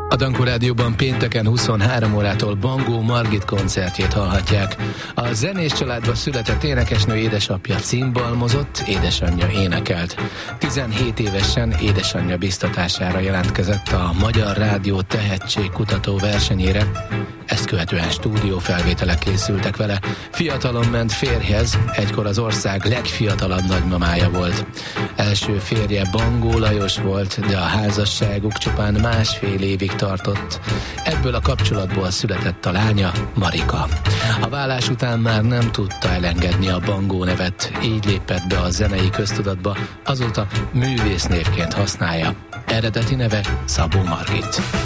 A Dankó Rádióban pénteken 23 órától Bangó Margit koncertjét hallhatják. A zenés családba született énekesnő édesapja cimbalmozott, édesanyja énekelt. 17 évesen édesanyja biztatására jelentkezett a Magyar Rádió tehetségkutató versenyére. Ezt követően stúdiófelvételek készültek vele. Fiatalon ment férjhez, egykor az ország legfiatalabb nagymamája volt. Első férje Bangó Lajos volt, de a házasságuk csupán másfél évig tartott. Ebből a kapcsolatból született a lánya, Marika. A válás után már nem tudta elengedni a Bangó nevet, így lépett be a zenei köztudatba, azóta művésznévként használja. Eredeti neve Szabó Margit.